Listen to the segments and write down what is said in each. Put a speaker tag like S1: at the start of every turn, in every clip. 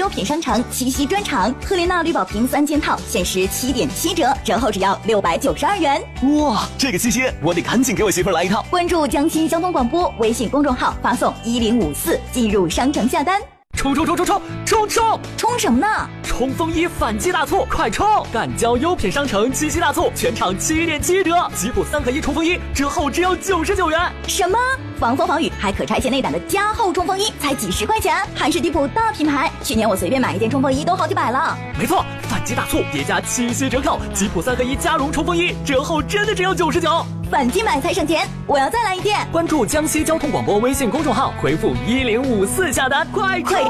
S1: 优品商城七夕专场，赫莲娜绿宝瓶3件套限时7.7折，折后只要692元。
S2: 哇，这个七夕我得赶紧给我媳妇来一套。
S1: 关注江西交通广播微信公众号，发送1054进入商城下单。
S2: 冲！
S1: 冲什么呢？
S2: 冲锋衣反击大促，快冲！赣交优品商城七夕大促，全场7.7折，吉普3合1冲锋衣折后只要99元。
S1: 什么？防风防雨还可拆卸内胆的加厚冲锋衣才几十块钱，韩式地普大品牌，去年我随便买一件冲锋衣都好几百了。
S2: 没错，反击大促叠加七夕折扣，吉普3合1加绒冲锋衣折后真的只要99。
S1: 反击买才省钱，我要再来一件。
S2: 关注江西交通广播微信公众号，回复1054下单，快冲！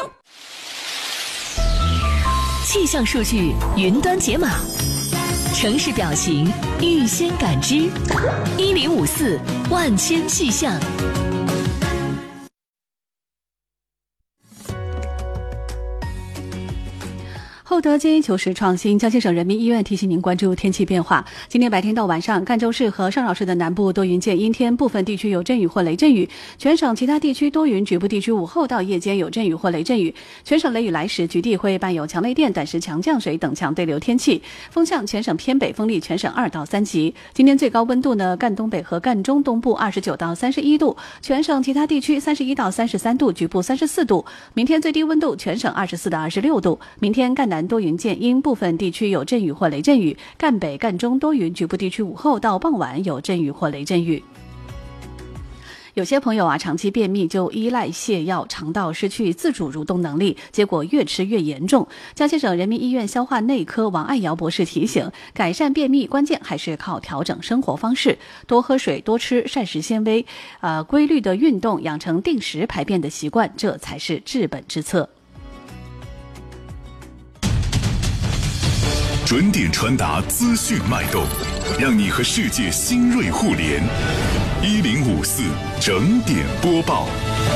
S3: 气象数据云端解码，城市表情预先感知，1054万千气象。
S4: 厚德街求实创新，江西省人民医院提醒您关注天气变化。今天白天到晚上，赣州市和上饶市的南部多云见阴天，部分地区有阵雨或雷阵雨。全省其他地区多云，局部地区午后到夜间有阵雨或雷阵雨。全省雷雨来时，局地会伴有强雷电、短时强降水等强对流天气。风向全省偏北，风力全省2到3级。今天最高温度呢，赣东北和赣中东部29到31度，全省其他地区31到33度，局部34度。明天最低温度全省24到26度。明天赣南多云见阴，部分地区有阵雨或雷阵雨，赣北、赣中多云，局部地区午后到傍晚有阵雨或雷阵雨。有些朋友长期便秘就依赖泻药，肠道失去自主蠕动能力，结果越吃越严重。江西省人民医院消化内科王爱瑶博士提醒，改善便秘关键还是靠调整生活方式，多喝水，多吃膳食纤维，规律的运动，养成定时排便的习惯，这才是治本之策。
S5: 准点传达资讯脉动，让你和世界新锐互联。1054整点播报。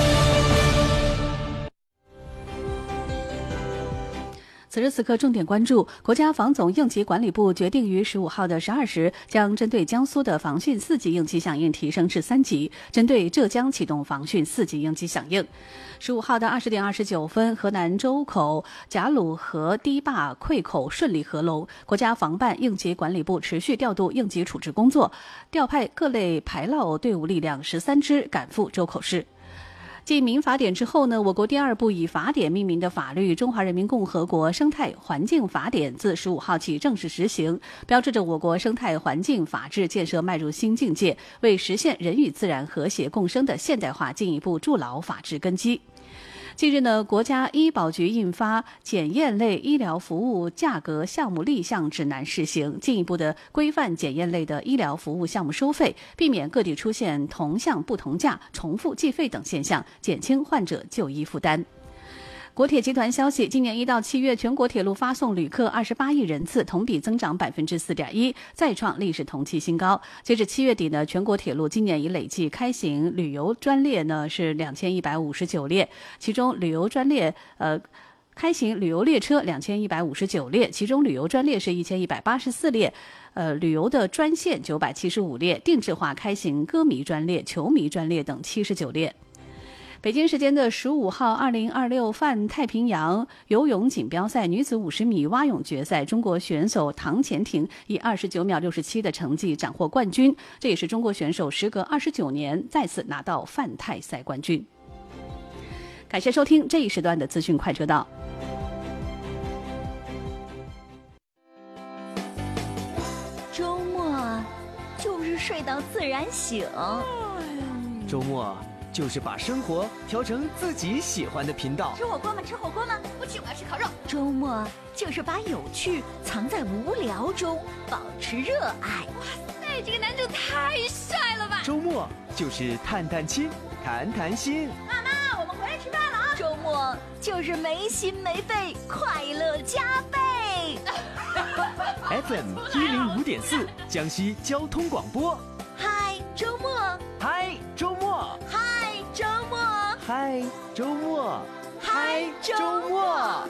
S4: 此时此刻，重点关注国家防总应急管理部决定于15号的12时，将针对江苏的防汛4级应急响应提升至3级，针对浙江启动防汛4级应急响应。15号的20点29分，河南周口贾鲁河堤坝溃口顺利合龙，国家防办应急管理部持续调度应急处置工作，调派各类排涝队伍力量13支赶赴周口市。继民法典之后呢，我国第2部以法典命名的法律《中华人民共和国生态环境法典》自15号起正式实行，标志着我国生态环境法治建设迈入新境界，为实现人与自然和谐共生的现代化进一步筑牢法治根基。近日呢，国家医保局印发检验类医疗服务价格项目立项指南试行，进一步的规范检验类的医疗服务项目收费，避免各地出现同项不同价、重复计费等现象，减轻患者就医负担。国铁集团消息，今年1到7月，全国铁路发送旅客28亿人次，同比增长4.1%，再创历史同期新高。截至7月底呢，全国铁路今年已累计开行旅游专列呢是2159列，其中旅游专列开行旅游列车2159列，其中旅游专列是1184列，旅游的专线975列，定制化开行歌迷专列、球迷专列等79列。北京时间的15号，2026泛太平洋游泳锦标赛女子50米蛙泳决赛，中国选手唐钱婷以29秒67的成绩斩获冠军，这也是中国选手时隔29年再次拿到泛太赛冠军。感谢收听这一时段的资讯快车道。
S6: 周末就是睡到自然醒，
S7: 周末就是把生活调成自己喜欢的频道。
S6: 吃火锅吗？吃火锅吗？不去，我要吃烤肉。周末就是把有趣藏在无聊中，保持热爱。
S8: 哇塞，这个男主太帅了吧！
S7: 周末就是探探亲，谈谈心。
S6: 妈妈，我们回来吃饭了啊！周末就是没心没肺，快乐加倍。
S7: FM 105.4，江西交通广播。
S6: 嗨，周末。
S7: 嗨，周末。
S6: 嗨，周末。
S7: 嗨，周末。
S6: 嗨，周末。